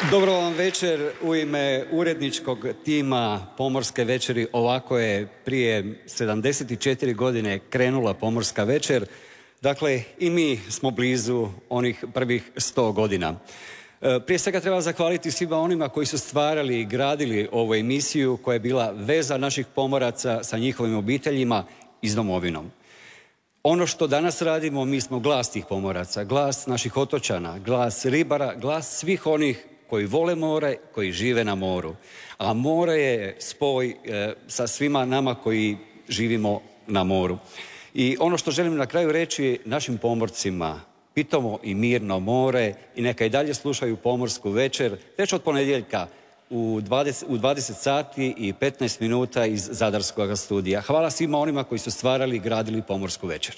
Dobro vam večer. U ime uredničkog tima Pomorske večeri ovako je prije 74 godine krenula Pomorska večer. Dakle, i mi smo blizu onih prvih 100 godina. Prije svega treba zahvaliti svima onima koji su stvarali i gradili ovu emisiju koja je bila veza naših pomoraca sa njihovim obiteljima i s domovinom. Ono što danas radimo, mi smo glas tih pomoraca, glas naših otočana, glas ribara, glas svih onih koji vole more, koji žive na moru. A more je spoj sa svima nama koji živimo na moru. I ono što želim na kraju reći našim pomorcima, pitamo i mirno more i neka i dalje slušaju Pomorsku večer već od ponedjeljka u 20 sati i 15 minuta iz Zadarskog studija. Hvala svima onima koji su stvarali i gradili Pomorsku večer.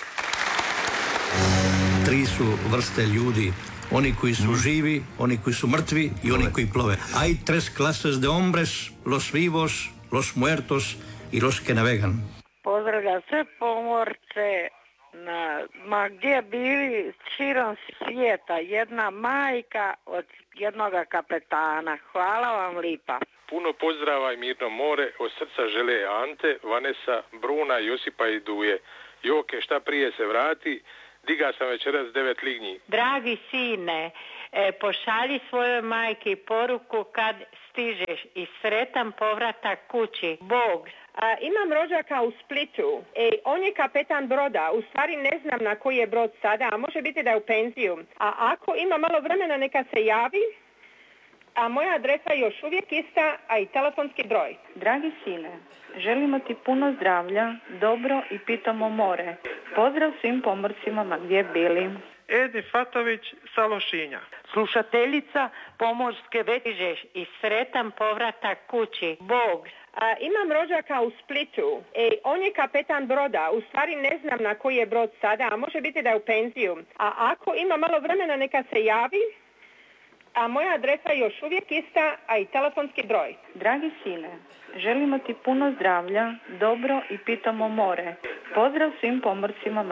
Tri su vrste ljudi. Oni koji su živi, oni koji su mrtvi i oni koji plove. Hay tres clases de hombres, los vivos, los muertos y los que navegan. Pozdravljam sve pomorce ma gdje bili širom svijeta, jedna majka od jednoga kapetana. Hvala vam lipa. Puno pozdrava i mirno more, od srca žele Ante, Vanesa, Bruna, Josipa i Duje. Joke, šta prije se vrati, diga sam večeras 9 lignji. Dragi sine, pošalji svojoj majki poruku kad stižeš i sretan povratak kući. Bog. Imam rođaka u Splitu. On je kapetan broda. U stvari ne znam na koji je brod sada, a može biti da je u penziju. A ako ima malo vremena neka se javi. A moja adresa je još uvijek ista, a i telefonski broj. Dragi sine, želimo ti puno zdravlja, dobro i pitamo more. Pozdrav svim pomorcima ma gdje bili. Edi Fatović sa Lošinja. Slušateljica Pomorske večeri i sretan povratak kući. Bog. Imam rođaka u Splitu. On je kapetan broda. U stvari ne znam na koji je brod sada, a može biti da je u penziju. A ako ima malo vremena neka se javi. A moja adresa je još uvijek ista, a i telefonski broj. Dragi sine, želimo ti puno zdravlja, dobro i pitamo more. Pozdrav svim pomorcima